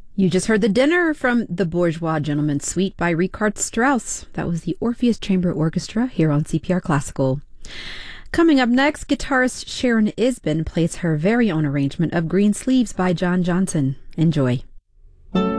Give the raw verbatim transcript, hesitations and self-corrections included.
You just heard The Dinner from The Bourgeois Gentleman's Suite by Richard Strauss. That was the Orpheus Chamber Orchestra here on C P R Classical. Coming up next, guitarist Sharon Isbin plays her very own arrangement of Green Sleeves by John Johnson. Enjoy.